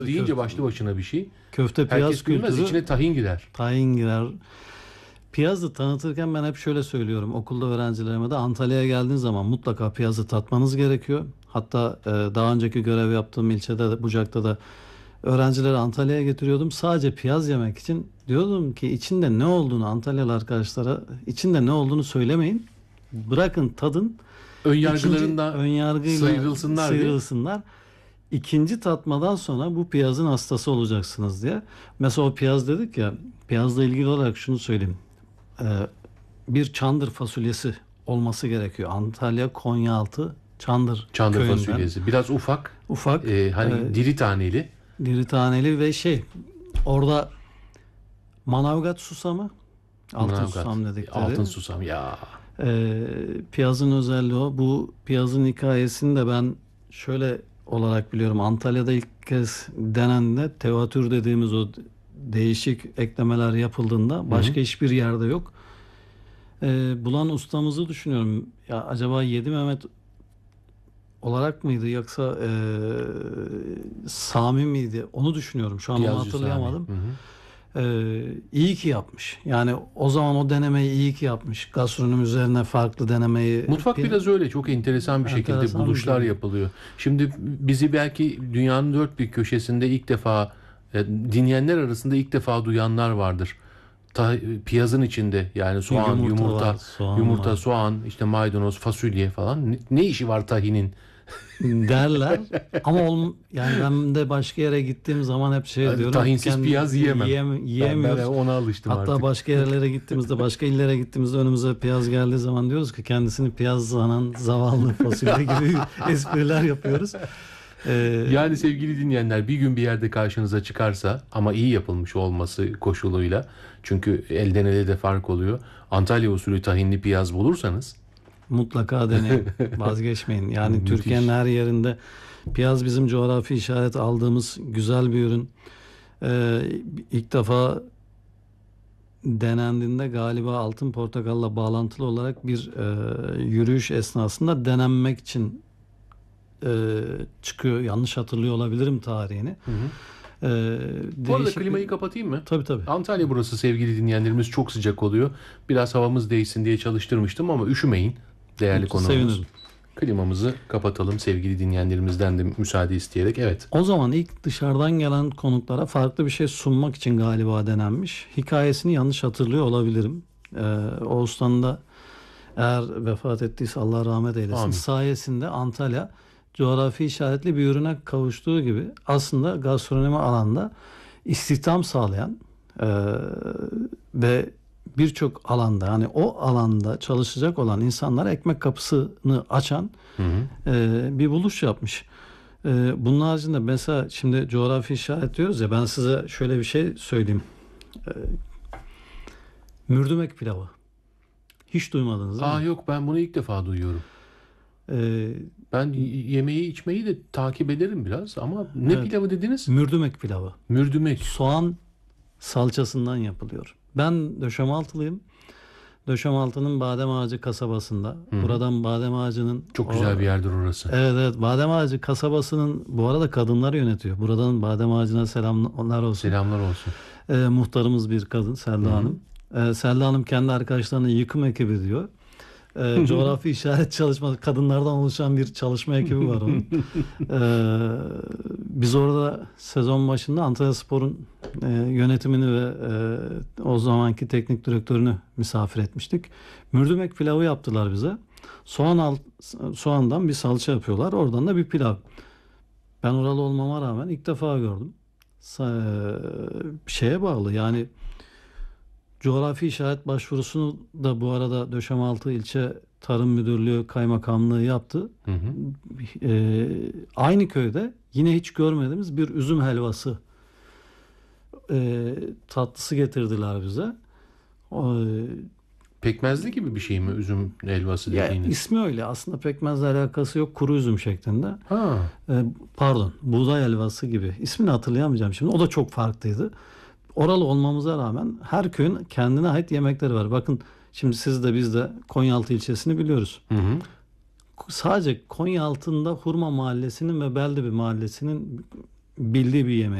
deyince başlı başına bir şey. Köfte piyaz Herkes bilmez, kültürü, içine tahin gider. tahin girer. Piyazı tanıtırken ben hep şöyle söylüyorum. Okulda öğrencilerime de Antalya'ya geldiğiniz zaman mutlaka piyazı tatmanız gerekiyor. Hatta daha önceki görev yaptığım ilçede de, Bucak'ta da öğrencileri Antalya'ya getiriyordum. Sadece piyaz yemek için diyordum ki içinde ne olduğunu Antalyalı arkadaşlara içinde ne olduğunu söylemeyin. Bırakın tadın. Ön İkinci yargılarından ön yargıyla sıyrılsınlar diye. sıyrılsınlar. İkinci tatmadan sonra bu piyazın hastası olacaksınız diye. Mesela o piyaz dedik ya, piyazla ilgili olarak şunu söyleyeyim. Bir çandır fasulyesi olması gerekiyor. Antalya Konyaaltı Çandır Çandır köyünden. fasulyesi. Biraz ufak. Ufak, Hani diri taneli. diri taneli ve orada Manavgat susamı, altın Manavgat. susam dedikleri. Altın susam ya. Piyazın özelliği o. Bu piyazın hikayesini de ben şöyle olarak biliyorum. Antalya'da ilk kez denendiğinde tevatür dediğimiz o değişik eklemeler yapıldığında başka hiçbir yerde yok. Bulan ustamızı düşünüyorum. Ya acaba Yedi Mehmet olarak mıydı yoksa Sami miydi? Onu düşünüyorum. Şu an onu Piyazcı hatırlayamadım. Sami. Hı hı. İyi ki yapmış. Yani o zaman o denemeyi iyi ki yapmış. Gastronomi üzerine farklı denemeyi. Mutfak biraz öyle çok enteresan bir şekilde Enteresan bir buluşlar şey. yapılıyor. Şimdi bizi belki dünyanın dört bir köşesinde ilk defa dinleyenler arasında ilk defa duyanlar vardır. Piyazın içinde yani soğan, yumurta, var, soğan var. soğan, işte maydanoz, fasulye falan. Ne işi var tahinin? derler. Ama yani ben de başka yere gittiğim zaman hep diyorum. Tahinsiz piyaz yiyemem. Yiyemiyoruz. Ben ona alıştım Hatta artık. başka yerlere gittiğimizde, başka illere gittiğimizde önümüze piyaz geldiği zaman diyoruz ki kendisini piyaz sanan zavallı fasulye gibi espriler yapıyoruz. Yani sevgili dinleyenler, bir gün bir yerde karşınıza çıkarsa ama iyi yapılmış olması koşuluyla, çünkü elden ele de fark oluyor. Antalya usulü tahinli piyaz bulursanız Mutlaka deneyin. Vazgeçmeyin. Yani Müthiş. Türkiye'nin her yerinde piyaz bizim coğrafi işaret aldığımız güzel bir ürün. İlk defa denendiğinde galiba altın portakalla bağlantılı olarak bir yürüyüş esnasında denenmek için çıkıyor. Yanlış hatırlıyor olabilirim tarihini. Hı hı. Bu arada Değişik klimayı kapatayım mı? Tabii. Antalya burası sevgili dinleyenlerimiz, çok sıcak oluyor. Biraz havamız değişsin diye çalıştırmıştım ama üşümeyin değerli konuğumuz. Sevinirim. Klimamızı kapatalım sevgili dinleyenlerimizden de müsaade isteyerek. Evet. O zaman ilk dışarıdan gelen konuklara farklı bir şey sunmak için galiba denenmiş. Hikayesini yanlış hatırlıyor olabilirim. O ustanın da eğer vefat ettiyse Allah rahmet eylesin. Amin. Sayesinde Antalya coğrafi işaretli bir ürüne kavuştuğu gibi aslında gastronomi alanda istihdam sağlayan ve birçok alanda, yani o alanda çalışacak olan insanlara ekmek kapısını açan bir buluş yapmış. Bunun haricinde mesela şimdi coğrafi işaret diyoruz ya, ben size şöyle bir şey söyleyeyim. Mürdümek pilavı. Hiç duymadınız değil mi? Yok, ben bunu ilk defa duyuyorum. Ee, Ben yemeği içmeyi de takip ederim biraz ama ne Evet. pilavı dediniz? mürdümek pilavı. Mürdümek. Soğan salçasından yapılıyor. Ben Döşemaltılıyım. Döşemaltı'nın Badem Ağacı kasabasında. Buradan Badem Ağacı'nın... Çok güzel bir yerdir orası. Evet. Badem Ağacı kasabasının bu arada kadınlar yönetiyor. Buradan Badem Ağacı'na selamlar olsun. Selamlar olsun. Muhtarımız bir kadın, Selda Hanım. Selda Hanım kendi arkadaşlarına yıkım ekibi diyor. Coğrafi işaret çalışması, kadınlardan oluşan bir çalışma ekibi var onun. Biz orada sezon başında Antalyaspor'un yönetimini ve o zamanki teknik direktörünü misafir etmiştik. Mürdümek pilavı yaptılar bize. Soğandan bir salça yapıyorlar. Oradan da bir pilav. Ben oralı olmama rağmen ilk defa gördüm. Şeye bağlı yani, coğrafi işaret başvurusunu da bu arada Döşemaltı İlçe Tarım Müdürlüğü Kaymakamlığı yaptı. Aynı köyde yine hiç görmediğimiz bir üzüm helvası tatlısı getirdiler bize. Pekmezli gibi bir şey mi üzüm helvası Ya, dediğiniz? ismi öyle. Aslında pekmezle alakası yok. Kuru üzüm şeklinde. Ha. Pardon, buğday helvası gibi. İsmini hatırlayamayacağım şimdi. O da çok farklıydı. Oralı olmamıza rağmen her köyün kendine ait yemekleri var. Bakın şimdi siz de biz de Konyaaltı ilçesini biliyoruz. Hı. Sadece Konyaaltı'nda Hurma Mahallesi'nin ve Beldibi Mahallesi'nin bildiği bir yemek.